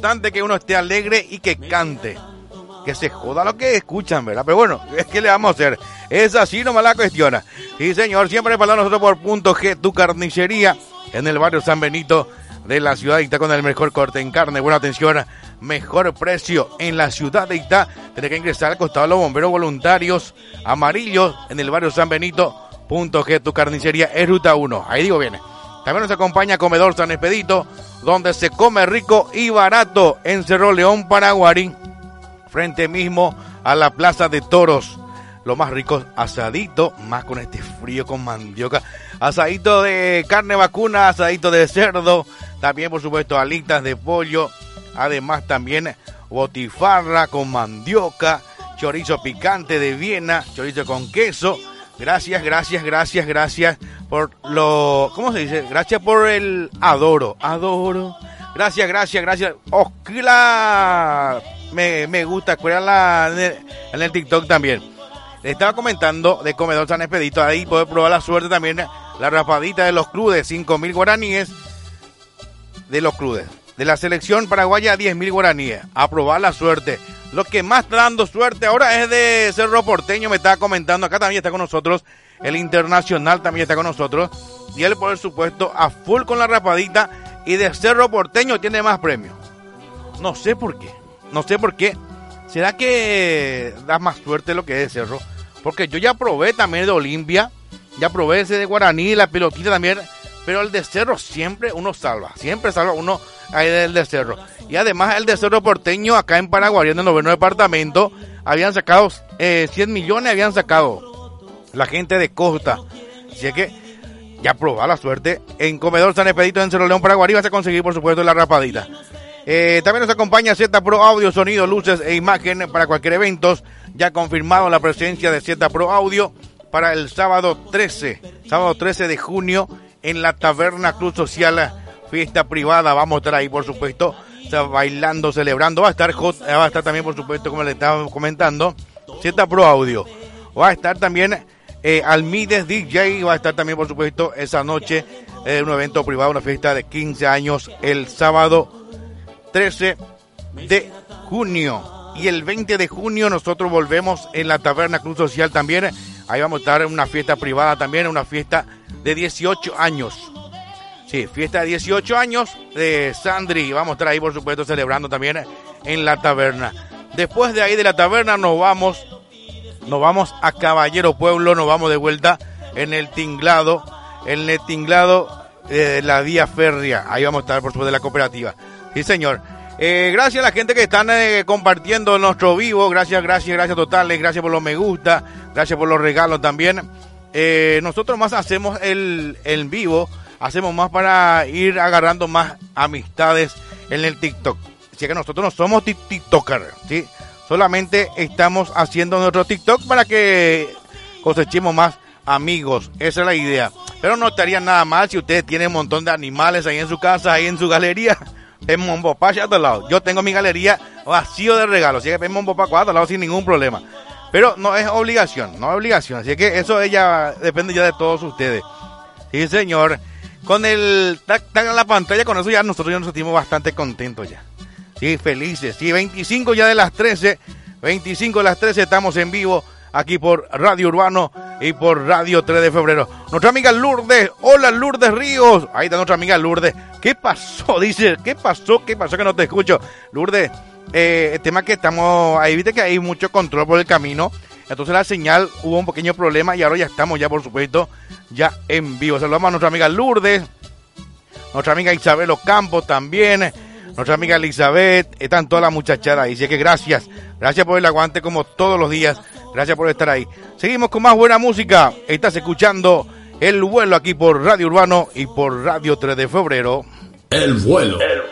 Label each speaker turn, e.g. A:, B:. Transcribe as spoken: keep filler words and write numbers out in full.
A: importante que uno esté alegre y que cante. Que se joda lo que escuchan, ¿verdad? Pero bueno, ¿qué le vamos a hacer? Es así nomás la cuestión. Sí, señor, siempre para nosotros por Punto G, tu carnicería, en el barrio San Benito de la ciudad de Itá, con el mejor corte en carne. Buena atención, mejor precio en la ciudad de Itá. Tiene que ingresar al costado de los bomberos voluntarios amarillos en el barrio San Benito. Punto G, tu carnicería, es ruta uno. Ahí digo bien. También nos acompaña Comedor San Expedito, donde se come rico y barato en Cerro León, Paraguarí, frente mismo a la Plaza de Toros. Lo más rico, asadito, más con este frío con mandioca. Asadito de carne vacuna, asadito de cerdo, también por supuesto alitas de pollo, además también botifarra con mandioca, chorizo picante de Viena, chorizo con queso. Gracias, gracias, gracias, gracias por lo... ¿Cómo se dice? Gracias por el adoro, adoro. Gracias, gracias, gracias. Oscila, me, me gusta, cuélala en el, en el TikTok también. Le estaba comentando de Comedor San Expedito, ahí puede probar la suerte también, la raspadita de los crudes, cinco mil guaraníes de los crudes. De la selección paraguaya, diez mil guaraníes. A probar la suerte. Lo que más está dando suerte ahora es de Cerro Porteño, me estaba comentando. Acá también está con nosotros. El Internacional también está con nosotros. Y él, por supuesto, a full con la raspadita. Y de Cerro Porteño tiene más premios. No sé por qué. No sé por qué. ¿Será que da más suerte lo que es Cerro? Porque yo ya probé también de Olimpia. Ya probé ese de Guaraní, la pelotita también. Pero el de Cerro siempre uno salva. Siempre salva uno ahí del de Cerro. Y además el de Cerro Porteño, acá en Paraguay, en el noveno departamento, habían sacado eh, cien millones, habían sacado la gente de Costa. Así que ya probá la suerte. En Comedor San Expedito, en Cerro León, Paraguay, vas a conseguir, por supuesto, la rapadita. Eh, también nos acompaña Z Pro Audio, sonido, luces e imagen para cualquier evento. Ya confirmado la presencia de Z Pro Audio para el sábado trece, sábado trece de junio, en la Taberna Club Social, fiesta privada. Vamos a estar ahí, por supuesto, bailando, celebrando. Va a estar Hot, va a estar también, por supuesto, como le estaba comentando, Z Pro Audio. Va a estar también eh, Almides D J, va a estar también, por supuesto, esa noche, eh, un evento privado, una fiesta de quince años, el sábado trece de junio. Y el veinte de junio nosotros volvemos en la Taberna Club Social también. Ahí vamos a estar en una fiesta privada también, una fiesta de dieciocho años. Sí, fiesta de dieciocho años de Sandri. Vamos a estar ahí, por supuesto, celebrando también en la taberna. Después de ahí de la taberna nos vamos, nos vamos a Caballero Pueblo, nos vamos de vuelta en el tinglado, en el tinglado de la vía férrea. Ahí vamos a estar, por supuesto, de la cooperativa. Sí, señor. Eh, gracias a la gente que están eh, compartiendo nuestro vivo. Gracias, gracias, gracias totales. Gracias por los me gusta. Gracias por los regalos también. Eh, nosotros más hacemos el, el vivo. Hacemos más para ir agarrando más amistades en el TikTok. Así que nosotros no somos TikTokers, ¿sí? Solamente estamos haciendo nuestro TikTok para que cosechemos más amigos. Esa es la idea. Pero no estaría nada mal si ustedes tienen un montón de animales ahí en su casa, ahí en su galería. En Mombopá, ya a otro lado. Yo tengo mi galería vacío de regalos. Así que en Mombopá, a otro lado sin ningún problema. Pero no es obligación, no es obligación. Así que eso ella depende ya de todos ustedes. Sí, señor. Con el tag, tag en la pantalla, con eso ya nosotros ya nos sentimos bastante contentos ya. Sí, felices. Sí, veinticinco ya de las trece. veinticinco de las trece estamos en vivo aquí por Radio Urbano y por Radio tres de febrero. Nuestra amiga Lourdes. Hola, Lourdes Ríos. Ahí está nuestra amiga Lourdes. ¿Qué pasó? Dice, ¿qué pasó? ¿Qué pasó que no te escucho? Lourdes, eh, el tema que estamos, ahí viste que hay mucho control por el camino. Entonces la señal hubo un pequeño problema y ahora ya estamos ya, por supuesto, ya en vivo. Saludamos a nuestra amiga Lourdes, nuestra amiga Isabel Ocampo también, nuestra amiga Elizabeth, están todas las muchachadas ahí. Así que gracias, gracias por el aguante como todos los días, gracias por estar ahí. Seguimos con más buena música. Estás escuchando El Vuelo aquí por Radio Urbano y por Radio tres de febrero.
B: El Vuelo. El